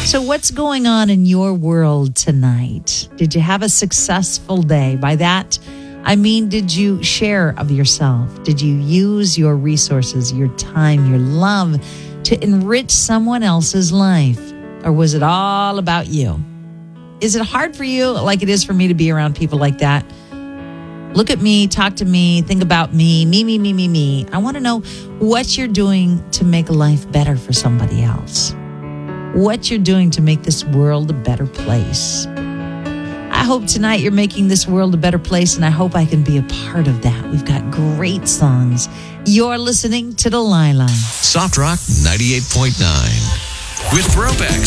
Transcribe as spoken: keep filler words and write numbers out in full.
So what's going on in your world tonight? Did you have a successful day? By that, I mean, did you share of yourself? Did you use your resources, your time, your love to enrich someone else's life? Or was it all about you? Is it hard for you, like it is for me, to be around people like that? Look at me, talk to me, think about me, me, me, me, me, me. I want to know what you're doing to make life better for somebody else. What you're doing to make this world a better place. I hope tonight you're making this world a better place, and I hope I can be a part of that. We've got great songs. You're listening to Delilah. Soft Rock ninety-eight point nine with Throwbacks.